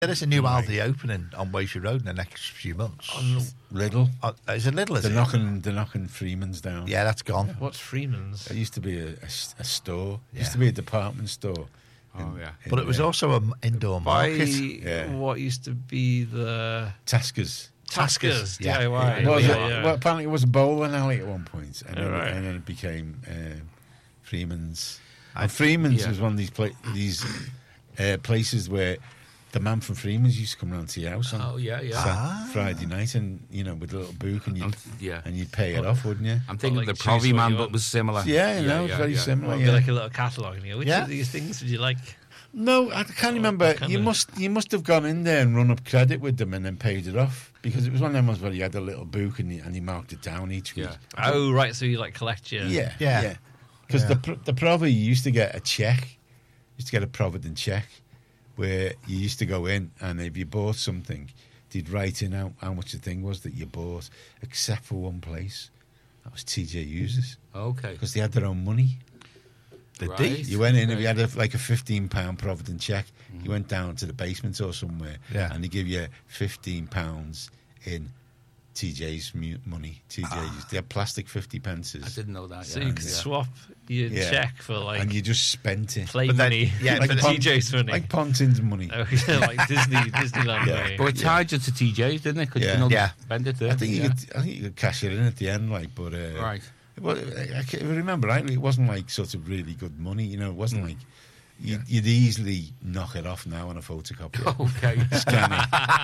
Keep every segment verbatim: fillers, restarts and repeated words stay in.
There's a new Aldi opening on Wayside Road in the next few months. On Lidl. Uh, is it Lidl? Is they're it? knocking. They're knocking Freeman's down. Yeah, that's gone. Yeah. What's Freeman's? It used to be a, a, a store. It Yeah. used to be a department store. Oh in, yeah. But it was uh, also an indoor By market. Yeah. what used to be the Tasker's. Tasker's yeah. D I Y. It was, yeah, yeah. Well, apparently it was a bowling alley at one point, and, Oh, then, right. and then it became uh, Freeman's. And Freeman's yeah. was one of these pla- these uh, places where the man from Freeman's used to come round to your house on Oh yeah, yeah. Sat- Ah. Friday night, and you know, with a little book, and you Um, yeah. and you'd pay it off, wouldn't you? I'm thinking like of the choose Provi what man, you but want. was similar. Yeah, you know, it's very similar. Well, yeah. it'd be like a little catalogue. And you go, which Yeah. of these things would you like? No, I can't remember. kind You of- must you must have gone in there and run up credit with them and then paid it off, because it was one of them ones where you had a little book and you, and you marked it down each week. Yeah. Oh, right. So you like collect your. Yeah, Yeah. yeah. Because Yeah. the Pro- the Provi used to get a check, used to get a Provident check, where you used to go in and if you bought something, they'd write in how, how much the thing was that you bought, except for one place. That was T J Hughes', Okay. because they had their own money. The Right. D. You went in, if Okay. you had a, like a fifteen pound Provident check, you went down to the basement or somewhere, Yeah. and they give you fifteen pounds in T J's mu- money. T J's. They had plastic fifty pences. I didn't know that. So yeah. you could yeah. swap your Yeah. check for like and you just spent it. play But then- money. yeah, like but T J's money. Like Pontin's money. Oh, yeah, like Disney, Disneyland Yeah. money. But it tied you to T J's, didn't it? Could Yeah. you know, Yeah. spend it there. I think you yeah. could. I think you could cash it in at the end, like. But uh, Right. Well, I, I can- if I remember rightly, it wasn't like sort of really good money. You know, it wasn't like you'd, you'd easily knock it off now on a photocopy. Okay. Scan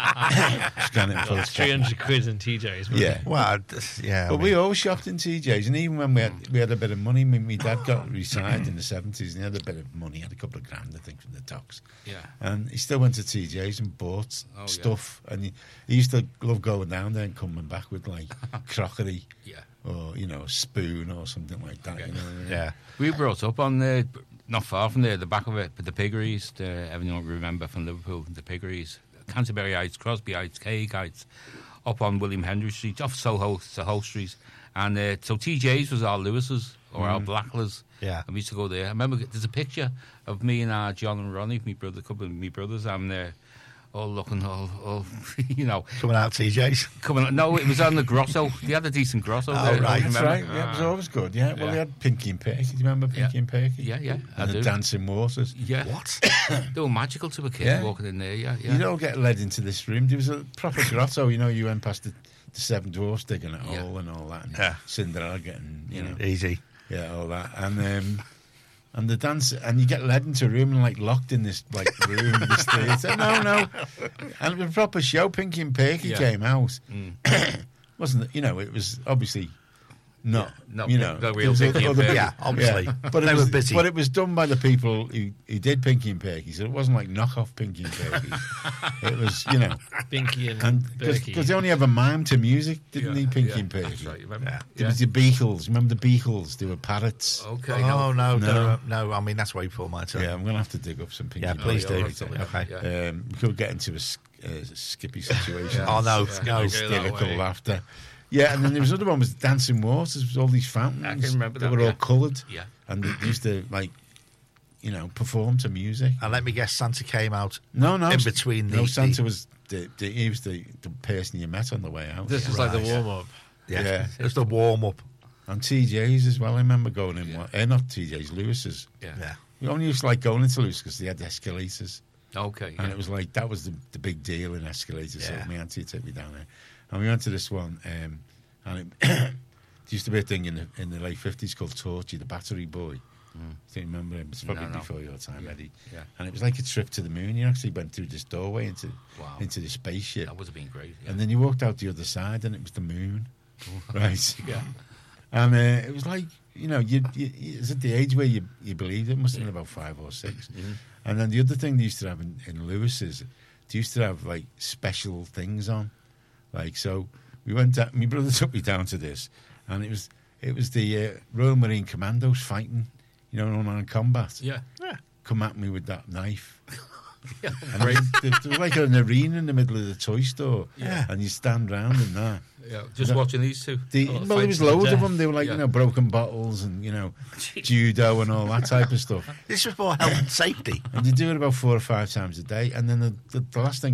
it, scan it, and Well, photocopy. three hundred quid in T J's. money. Yeah. Well, I'd- yeah. I But mean, we always shopped in T J's, and even when we had we had a bit of money, my, my dad got retired in the seventies, and he had a bit of money, had a couple of grand, I think, from the docks. Yeah. And he still went to T J's and bought Oh, yeah. stuff, and he, he used to love going down there and coming back with like crockery Yeah. or you know a spoon or something like that. You know, what I mean? yeah. We brought up on the, not far from there, the back of it, but the piggeries, the, everyone remember from Liverpool, the piggeries, Canterbury Heights, Crosby Heights, Craig Heights, up on William Henry Street, off Soho, Soho Street. And uh, so T J's was our Lewis's or our Blacklers. Yeah. And we used to go there. I remember there's a picture of me and our John and Ronnie, my brother, a couple of my brothers, and uh, all looking, all, all you know, Coming out T J's. coming. No, it was on the Grosso. They had a decent Grosso. Oh, there, right. That's remember? right. Yeah, it was always good. Yeah. Well, Yeah. they had Pinky and Perky. Do you remember Pinky Yeah. and Perky? Yeah, yeah, I And the do. Dancing Waters. Yeah. What? They were magical to a kid Yeah. walking in there. Yeah, yeah. You'd all get led into this room. There was a proper grotto. You know, you went past the, the Seven Dwarfs digging a Yeah. hole and all that. And Yeah. Cinderella getting, you know, Easy. yeah, all that. And um, and the dance, and you get led into a room and like locked in this like room in this theatre. No, no. And it was a proper show. Pinky and Perky Yeah. came out. Mm. Wasn't it? You know, it was obviously not, Yeah, not you Pink- know, the real there was Pinky and other- Perky. Yeah, obviously. Yeah. But it They was, were busy. But it was done by the people who, who did Pinky and Perky, so it wasn't like knockoff Pinky and Perky. It was, you know, Binky and, and Berkey. because they only have a mime to music, didn't Yeah, they, Pinky yeah, and Perky? That's right. You remember? Yeah. There was the Beagles. Remember the Beagles? They were parrots. Okay. Oh, no, No. no, no. I mean, that's way before my time. Yeah, I'm going to have to dig up some Pinky Yeah, and please Perky. do. yeah, Okay. yeah. Um, we could get into a, s- a skippy situation. Oh, no, Yeah. no. Go that Hysterical way. laughter. Yeah, and then there was another one was Dancing Waters with all these fountains. I can remember that, were yeah. all coloured. Yeah. And they used to, like, you know, perform to music. And let me guess, Santa came out No, no. in between the... No, Santa the- was the, the, he was the, the person you met on the way out. This yeah. was like the Right. warm up. Yeah, Yeah. it was the warm-up. And T J's as well. I remember going in, Yeah. one- uh, not T J's, Lewis's. Yeah. Yeah. We only used to like going into Lewis because they had escalators. Okay. And Yeah. it was like, that was the, the big deal in escalators. Yeah. So my auntie would take me down there. And we went to this one, um, and it, there used to be a thing in the, in the late fifties called Torchy, the battery boy. Mm. Do you remember him? It's probably No, no. before your time, Yeah. Eddie. Yeah. And it was like a trip to the moon. You actually went through this doorway into Wow. into the spaceship. That would have been great. Yeah. And then you walked out the other side, and it was the moon, right? Yeah. And uh, it was like, you know, you, you, you, it's at the age where you, you believed it. It must have been about five or six. Mhm. And then the other thing they used to have in, in Lewis's, they used to have like special things on. Like, so we went down, my brother took me down to this, and it was it was the uh, Royal Marine Commandos fighting, you know, in unarmed combat. Yeah. Come at me with that knife. Yeah. And there, there was like an arena in the middle of the toy store. Yeah. And you stand round in that. Yeah. Just No. watching these two. The, Oh, well, there fights was to the loads of death. them. They were like, Yeah. you know, broken bottles and, you know, judo and all that type of stuff. This was more health and safety. And they do it about four or five times a day. And then the, the, the last thing